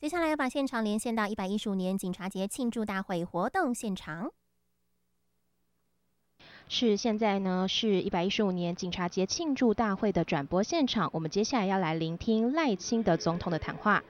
接下来要把现场连线到115年警察节庆祝大会活动现场。现在呢是115年警察节庆祝大会的转播现场，我们接下来要来聆听赖清德总统的谈话。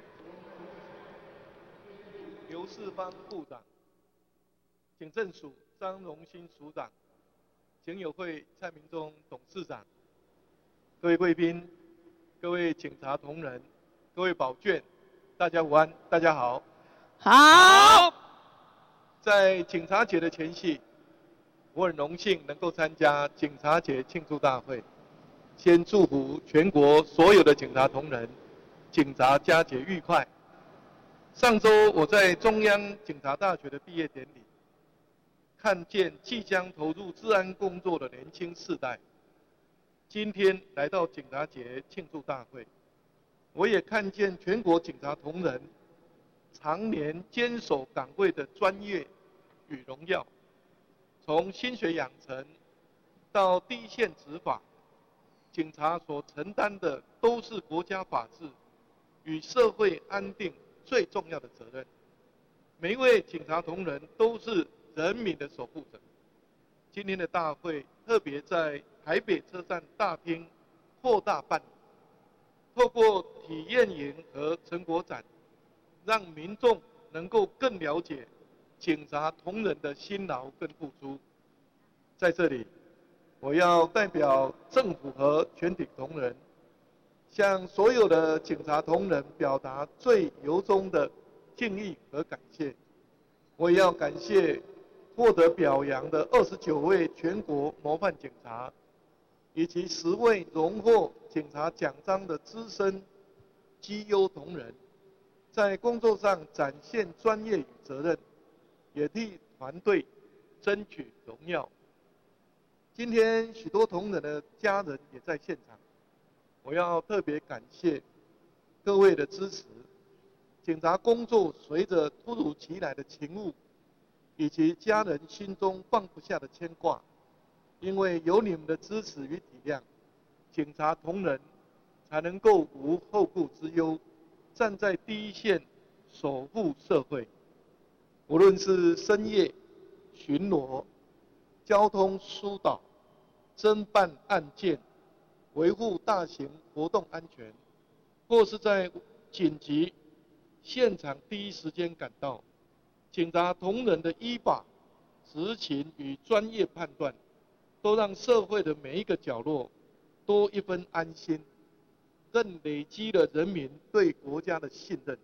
刘世芳部长、警政署张荣兴署长、警友会蔡明忠董事长、各位贵宾、各位警察同仁、各位保眷，大家午安，大家好。 好。 在警察节的前夕，我很荣幸能够参加警察节庆祝大会。先祝福全国所有的警察同仁，警察佳节愉快。上周我在中央警察大学的毕业典礼，看见即将投入治安工作的年轻世代。今天来到警察节庆祝大会，我也看见全国警察同仁常年坚守岗位的专业与荣耀。从心血养成到第一线执法，警察所承担的都是国家法治与社会安定最重要的责任。每一位警察同仁都是人民的守护者。今天的大会特别在台北车站大厅扩大办理，透过体验营和成果展，让民众能够更了解警察同仁的辛劳跟付出。在这里，我要代表政府和全体同仁，向所有的警察同仁表达最由衷的敬意和感谢。我也要感谢获得表扬的29位全国模范警察，以及10位荣获警察奖章的资深绩优同仁，在工作上展现专业与责任，也替团队争取荣耀。今天许多同仁的家人也在现场，我要特别感谢各位的支持。警察工作随着突如其来的勤务，以及家人心中放不下的牵挂，因为有你们的支持与体谅，警察同仁才能够无后顾之忧，站在第一线守护社会。无论是深夜巡逻、交通疏导、侦办案件、维护大型活动安全，或是在紧急现场第一时间赶到，警察同仁的依法执勤与专业判断，都让社会的每一个角落多一分安心，更累积了人民对国家的信任。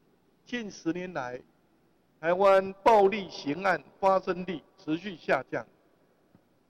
近10年来，台湾暴力刑案发生率持续下降，